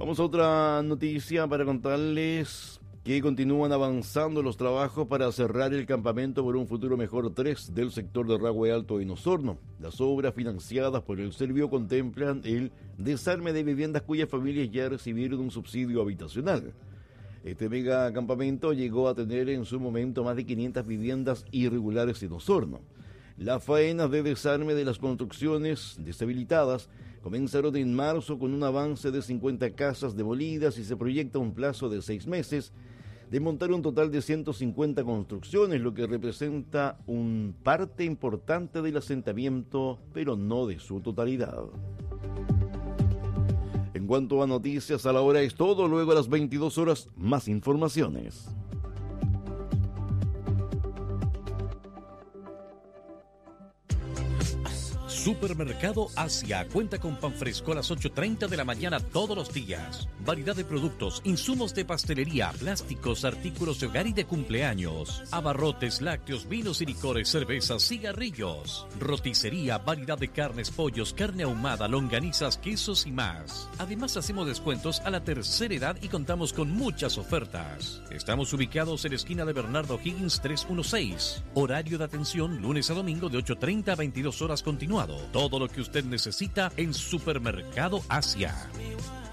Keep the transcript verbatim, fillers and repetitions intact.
Vamos a otra noticia para contarles que continúan avanzando los trabajos para cerrar el campamento por un futuro mejor tres del sector de Rahue Alto en Osorno. Las obras financiadas por el Servio contemplan el desarme de viviendas cuyas familias ya recibieron un subsidio habitacional. Este mega campamento llegó a tener en su momento más de quinientas viviendas irregulares en Osorno. Las faenas de desarme de las construcciones deshabilitadas comenzaron en marzo con un avance de cincuenta casas demolidas y se proyecta un plazo de seis meses de montar un total de ciento cincuenta construcciones, lo que representa una parte importante del asentamiento, pero no de su totalidad. En cuanto a noticias, a la hora es todo. Luego a las veintidós horas, más informaciones. Supermercado Asia cuenta con pan fresco a las ocho treinta de la mañana todos los días. Variedad de productos, insumos de pastelería, plásticos, artículos de hogar y de cumpleaños. Abarrotes, lácteos, vinos y licores, cervezas, cigarrillos. Roticería, variedad de carnes, pollos, carne ahumada, longanizas, quesos y más. Además hacemos descuentos a la tercera edad y contamos con muchas ofertas. Estamos ubicados en la esquina de Bernardo Higgins trescientos dieciséis. Horario de atención lunes a domingo de ocho treinta a veintidós horas continuado. Todo lo que usted necesita en Supermercado Asia.